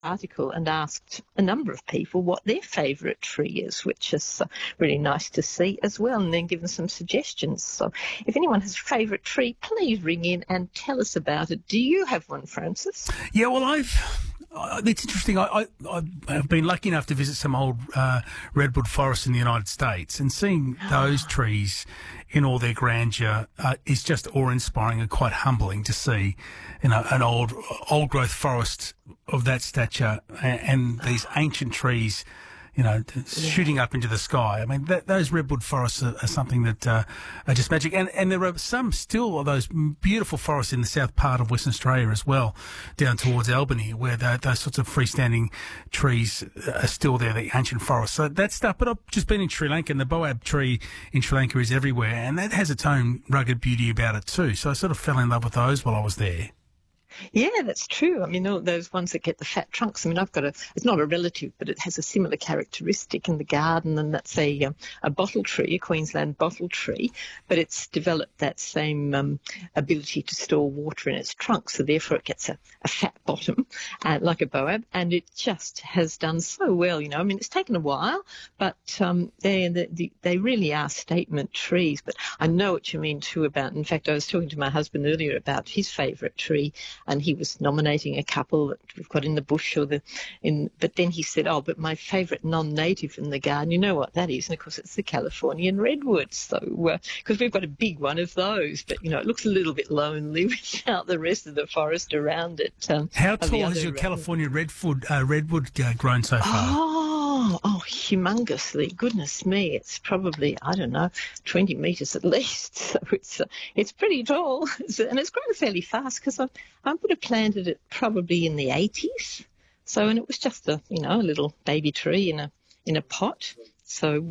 article and asked a number of people what their favourite tree is, which is really nice to see as well, and then given some suggestions. So if anyone has a favourite tree, please ring in and tell us about it. Do you have one, Francis? Yeah, well, it's interesting. I've been lucky enough to visit some old redwood forests in the United States, and seeing those trees in all their grandeur is just awe-inspiring and quite humbling to see, an old growth forest of that stature and these ancient trees, shooting up into the sky. I mean, those redwood forests are something that are just magic. And there are some still of those beautiful forests in the south part of Western Australia as well, down towards Albany, where those sorts of freestanding trees are still there, the ancient forests. So that stuff. But I've just been in Sri Lanka, and the boab tree in Sri Lanka is everywhere, and that has its own rugged beauty about it too. So I sort of fell in love with those while I was there. Yeah, that's true. I mean, all those ones that get the fat trunks. I mean, it's not a relative, but it has a similar characteristic in the garden, and that's a bottle tree, a Queensland bottle tree, but it's developed that same ability to store water in its trunk, so therefore it gets a fat bottom, like a boab, and it just has done so well, I mean, it's taken a while, but they really are statement trees. But I know what you mean too about, in fact, I was talking to my husband earlier about his favourite tree, and he was nominating a couple that we've got in the bush but then he said, but my favourite non-native in the garden, you know what that is? And of course it's the Californian redwood. So, because we've got a big one of those, but it looks a little bit lonely without the rest of the forest around it. How tall has your California redwood grown so far? Humongously. Goodness me, it's probably, 20 metres at least. So it's pretty tall, and it's grown fairly fast, because I would have planted it probably in the 80s. So, and it was just a little baby tree in a pot. So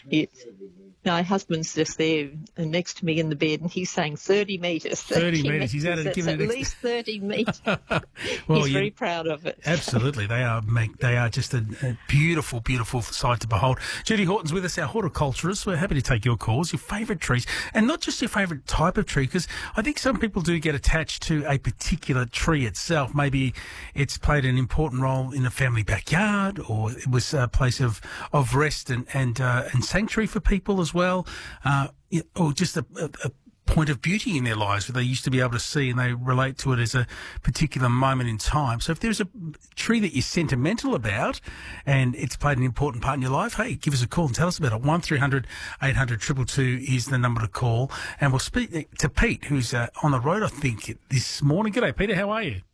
my husband's just there next to me in the bed, and he's saying 30 metres. 30 metres. He's added, given at least 30 metres. Well, he's very proud of it. Absolutely, they are just a beautiful, beautiful sight to behold. Judy Horton's with us, our horticulturist. We're happy to take your calls, your favourite trees, and not just your favourite type of tree, because I think some people do get attached to a particular tree itself. Maybe it's played an important role in a family backyard, or it was a place of rest and sanctuary for people as well, or just a point of beauty in their lives where they used to be able to see and they relate to it as a particular moment in time. So if there's a tree that you're sentimental about and it's played an important part in your life, hey, give us a call and tell us about it. 1300 800 222 is the number to call. And we'll speak to Pete, who's on the road, I think, this morning. G'day, Peter. How are you?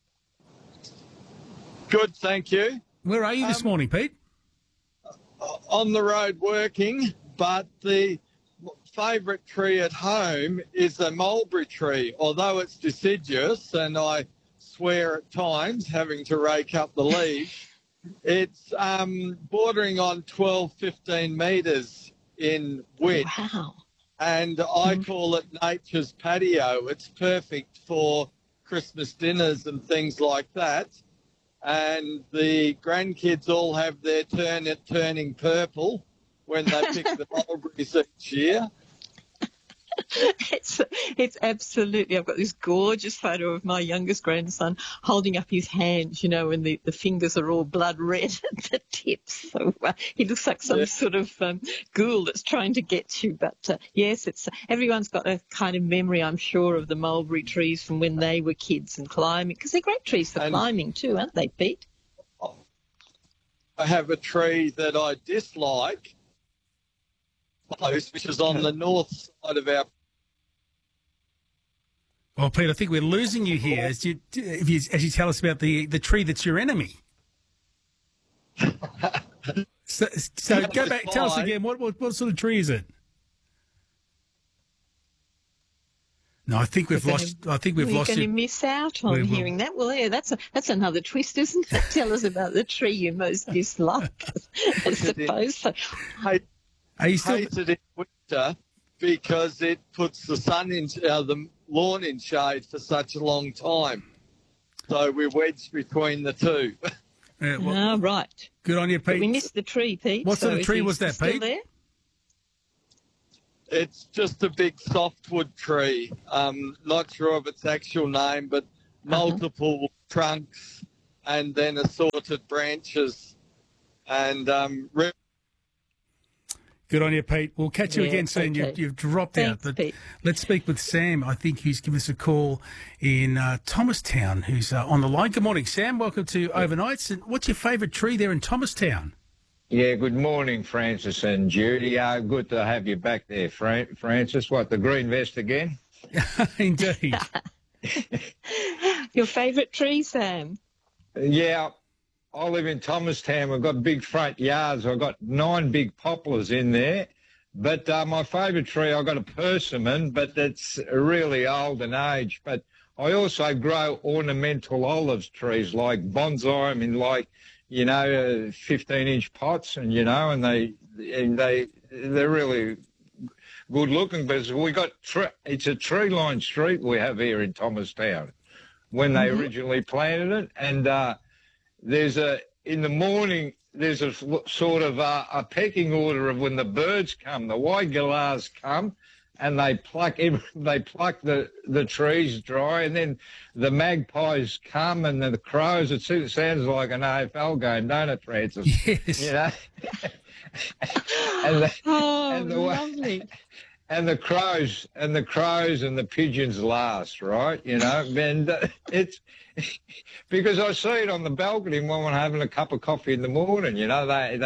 Good, thank you. Where are you this morning, Pete? On the road working, but the favourite tree at home is a mulberry tree, although it's deciduous and I swear at times having to rake up the leaves. It's bordering on 12, 15 metres in width. Wow. And I call it nature's patio. It's perfect for Christmas dinners and things like that. And the grandkids all have their turn at turning purple when they pick the mulberries each year. It's absolutely. I've got this gorgeous photo of my youngest grandson holding up his hands, and the fingers are all blood red at the tips. So he looks like some sort of ghoul that's trying to get you. But yes, everyone's got a kind of memory, I'm sure, of the mulberry trees from when they were kids and climbing, because they're great trees for climbing too, aren't they, Pete? I have a tree that I dislike, which is on the north side of our. Well, Pete, I think we're losing you here as you tell us about the tree that's your enemy. so go back, tell us again, what sort of tree is it? No, I think we've lost. I think we've lost. We're going to miss out on hearing that. Well, yeah, that's another twist, isn't it? Tell us about the tree you most dislike. I suppose so. I hate it in winter because it puts the sun in the lawn in shade for such a long time. So we're wedged between the two. Right. Good on you, Pete. But we missed the tree, Pete. What sort of tree was that, Pete? There? It's just a big softwood tree. Not sure of its actual name, but multiple trunks, and then assorted branches. And Good on you, Pete. We'll catch you Yeah, again soon. okay. You've dropped Thanks, out. But Pete. let's speak with Sam. I think he's given us a call in Thomastown, who's on the line. Good morning, Sam. Welcome to Overnights. And what's your favourite tree there in Thomastown? Yeah, good morning, Francis and Judy. Good to have you back there, Francis. What, the green vest again? Indeed. Your favourite tree, Sam? Yeah, I live in Thomastown. We've got big front yards. I've got 9 big poplars in there. But my favourite tree, I've got a persimmon, but it's really old in age. But I also grow ornamental olives trees like bonsai. I mean, like, 15-inch pots, and they're really good looking. But we got it's a tree-lined street we have here in Thomastown when they originally planted it, and in the morning there's a sort of a pecking order of when the birds come. The white galahs come, and they pluck the trees dry, and then the magpies come, and then the crows. It sounds like an AFL game, don't it, Francis? Yes. Lovely. And the crows and the pigeons last, right? And it's because I see it on the balcony when I'm having a cup of coffee in the morning. The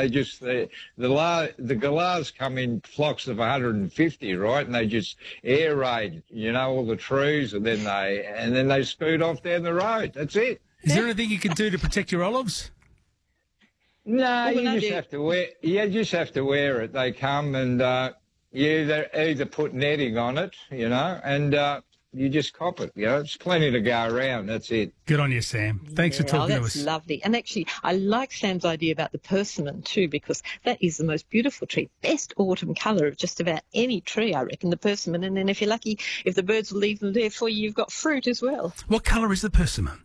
galahs come in flocks of 150, right? And they just air raid, all the trees, and then they scoot off down the road. That's it. Is there anything you can do to protect your olives? No, you just have to wear. You just have to wear it. They come and you either put netting on it, and you just cop it. It's plenty to go around. That's it. Good on you, Sam. Thanks for talking to us. That's lovely. And actually, I like Sam's idea about the persimmon too, because that is the most beautiful tree. Best autumn colour of just about any tree, I reckon, the persimmon. And then if you're lucky, if the birds will leave them there for you, you've got fruit as well. What colour is the persimmon?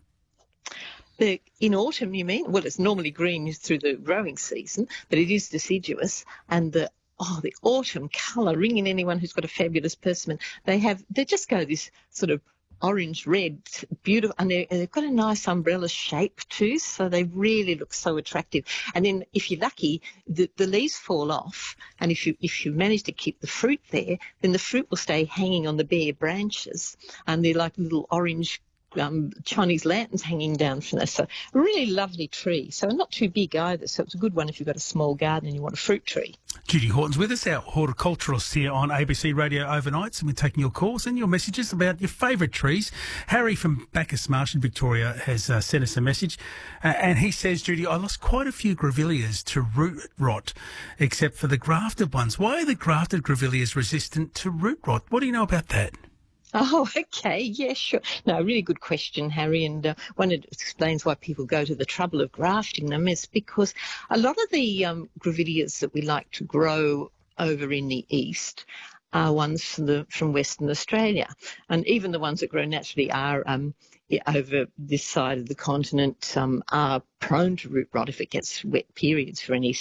In autumn, you mean? Well, it's normally green through the growing season, but it is deciduous. And the autumn colour, ringing anyone who's got a fabulous persimmon, they just go this sort of orange red, beautiful, and they've got a nice umbrella shape too, so they really look so attractive. And then if you're lucky, the leaves fall off, and if you manage to keep the fruit there, then the fruit will stay hanging on the bare branches, and they're like little orange Chinese lanterns hanging down from there. So a really lovely tree. So not too big either. So it's a good one if you've got a small garden and you want a fruit tree. Judy Horton's with us, our horticulturalist here on ABC Radio Overnights, and we're taking your calls and your messages about your favourite trees. Harry from Bacchus Marsh in Victoria has sent us a message, and he says, Judy, I lost quite a few grevilleas to root rot, except for the grafted ones. Why are the grafted grevilleas resistant to root rot? What do you know about that? Oh, okay. Yeah, sure. No, really good question, Harry. And one, it explains why people go to the trouble of grafting them is because a lot of the grevilleas that we like to grow over in the east are ones from Western Australia. And even the ones that grow naturally are over this side of the continent are prone to root rot if it gets wet periods for any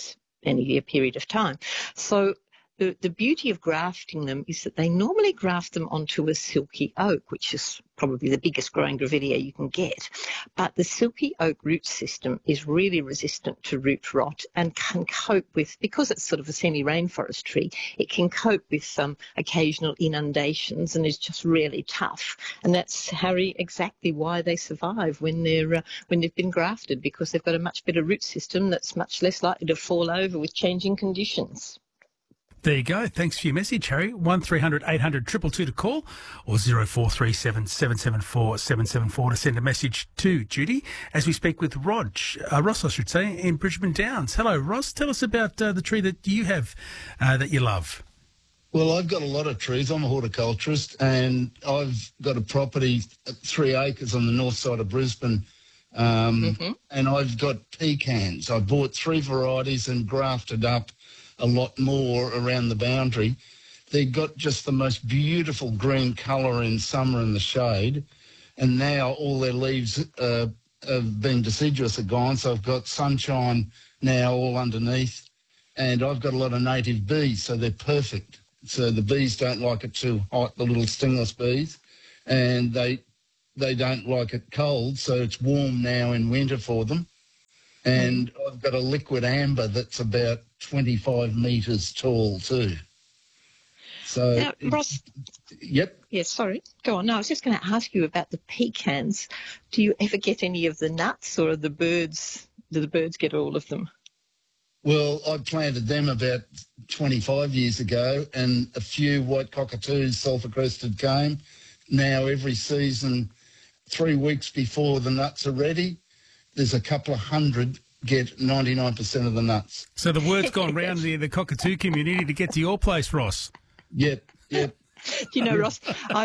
period of time. So the beauty of grafting them is that they normally graft them onto a silky oak, which is probably the biggest growing grevillea you can get. But the silky oak root system is really resistant to root rot and can cope with, because it's sort of a semi-rainforest tree, it can cope with occasional inundations and is just really tough. And that's, Harry, exactly why they survive when they've been grafted, because they've got a much better root system that's much less likely to fall over with changing conditions. There you go. Thanks for your message, Harry. 1300 800 222 to call, or 0437 774 774 to send a message to Judy as we speak with Ross, I should say, in Brisbane Downs. Hello, Ross. Tell us about the tree that you have that you love. Well, I've got a lot of trees. I'm a horticulturist, and I've got a property at 3 acres on the north side of Brisbane, and I've got pecans. I bought 3 varieties and grafted up a lot more around the boundary. They got just the most beautiful green colour in summer in the shade, and now all their leaves have been deciduous are gone, so I've got sunshine now all underneath, and I've got a lot of native bees, so they're perfect. So the bees don't like it too hot, the little stingless bees, and they they don't like it cold, so it's warm now in winter for them. And I've got a liquid amber that's about 25 metres tall too. So, Now, Ross, yep. yes, sorry, go on. No, I was just going to ask you about the pecans. Do you ever get any of the nuts, or do the birds get all of them? Well, I planted them about 25 years ago, and a few white cockatoos, sulphur-crested, came. Now every season, 3 weeks before the nuts are ready, there's a couple of hundred get 99% of the nuts. So the word's gone round the cockatoo community to get to your place, Ross. Yep. Do you know, Ross,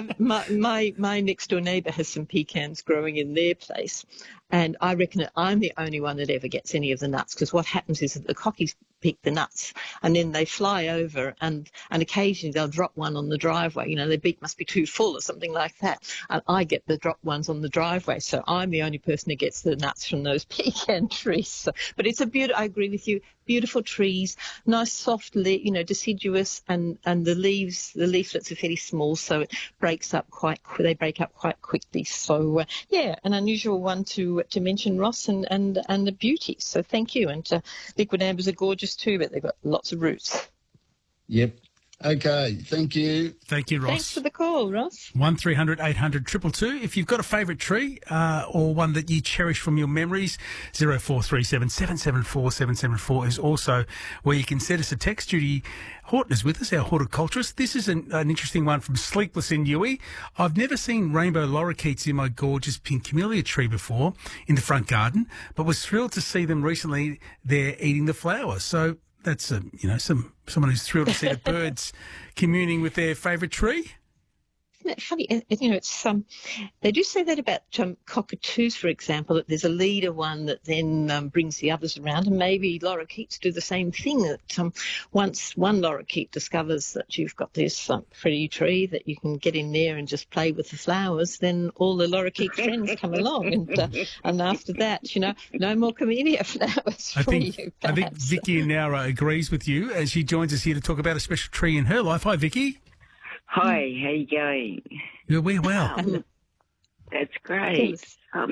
my next door neighbour has some pecans growing in their place, and I reckon that I'm the only one that ever gets any of the nuts, because what happens is that the cockies pick the nuts and then they fly over, and occasionally they'll drop one on the driveway. You know, their beak must be too full or something like that, and I get the dropped ones on the driveway, so I'm the only person who gets the nuts from those pecan trees. So, but it's I agree with you, beautiful trees, nice soft, deciduous, and the leaflets are fairly small, so it breaks up they break up quite quickly. So an unusual one to mention, Ross, and the beauty. So thank you. And liquid ambers are gorgeous too, but they've got lots of roots. Yep. Okay. Thank you. Thank you, Ross. Thanks for the call, Ross. 1300 800 222. If you've got a favourite tree or one that you cherish from your memories, 0437 774 774 is also where you can send us a text. Judy Horton is with us, our horticulturist. This is an interesting one from Sleepless in Newey. I've never seen rainbow lorikeets in my gorgeous pink camellia tree before in the front garden, but was thrilled to see them recently there eating the flowers. So that's someone who's thrilled to see the birds communing with their favourite tree. Isn't it funny? It's they do say that about cockatoos, for example, that there's a leader one that then brings the others around, and maybe lorikeets do the same thing. That once one lorikeet discovers that you've got this pretty tree that you can get in there and just play with the flowers, then all the lorikeet friends come along, and after that, no more camellia flowers for you. I think Vicky Nowra agrees with you as she joins us here to talk about a special tree in her life. Hi, Vicky. Hi, how you going? We're well. That's great.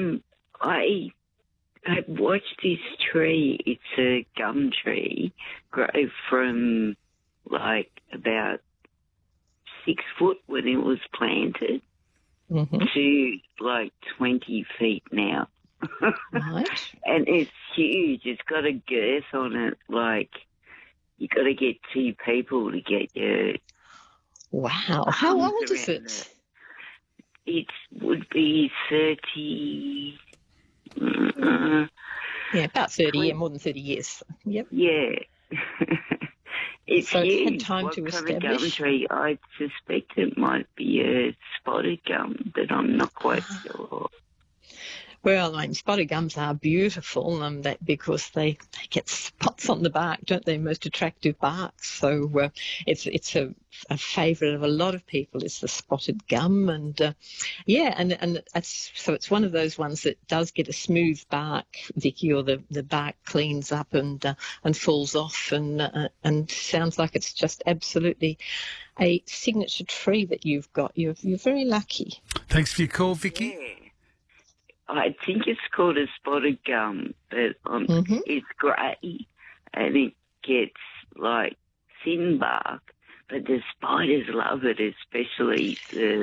I have watched this tree. It's a gum tree, grow from like about 6 foot when it was planted to like 20 feet now. Right. And it's huge. It's got a girth on it. Like, you got to get 2 people to get your... Wow. How old is it? It would be 30... about 30, more than 30 years. Yep. Yeah. It's so huge. It's had time to establish. Gum tree, I suspect it might be a spotted gum, but I'm not quite sure. Well, spotted gums are beautiful because they get spots on the bark, don't they? Most attractive barks. So it's a favourite of a lot of people is the spotted gum, and it's one of those ones that does get a smooth bark, Vicky, or the bark cleans up and falls off, and sounds like it's just absolutely a signature tree that you've got. You're very lucky. Thanks for your call, Vicky. Yeah. I think it's called a spotted gum, but it's grey and it gets like thin bark, but the spiders love it, especially the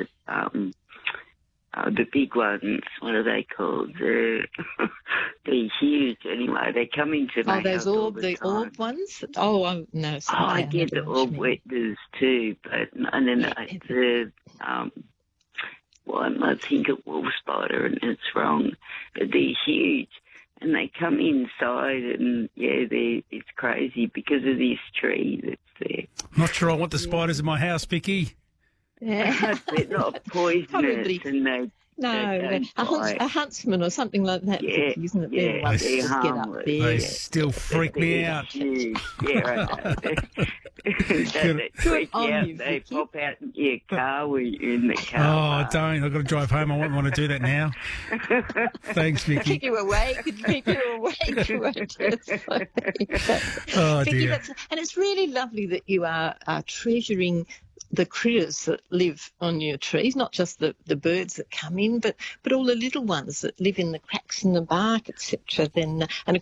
big ones. What are they called? They're huge anyway. They come into my house all the time. Orb ones? Oh, no. Sorry, I get the orb wetters too, but and then the one, I think a wolf spider, and it's wrong, but they're huge, and they come inside, and it's crazy because of this tree that's there. Not sure I want the spiders in my house, Vicky. Yeah. They're not poisonous, and a huntsman or something like that, yeah, isn't it? Yeah, Ones they're that get up there. They still freak me out. Yeah, right. They pop out in your car when you're in the car. Oh, don't. I've got to drive home. I won't want to do that now. Thanks, Vicky. Keep you awake. Oh, Vicky, dear. and it's really lovely that you are treasuring the critters that live on your trees, not just the birds that come in, but all the little ones that live in the cracks in the bark, etc. And of